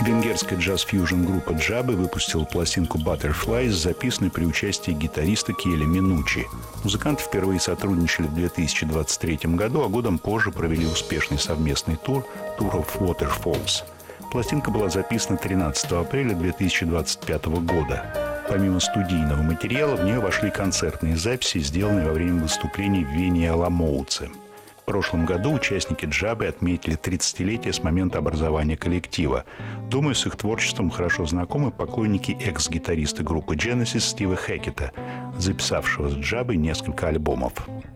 Венгерская джаз-фьюжн группа Джабы выпустила пластинку Butterflies, записанную при участии гитариста Киэля Минуччи. Музыканты впервые сотрудничали в 2023 году, а годом позже провели успешный совместный тур Tour of Waterfalls. Пластинка была записана 13 апреля 2025 года. Помимо студийного материала, в нее вошли концертные записи, сделанные во время выступлений в Вене и Аламоуце. В прошлом году участники Джабы отметили 30-летие с момента образования коллектива. Думаю, с их творчеством хорошо знакомы поклонники экс-гитариста группы Genesis Стива Хэккета, записавшего с Джабой несколько альбомов.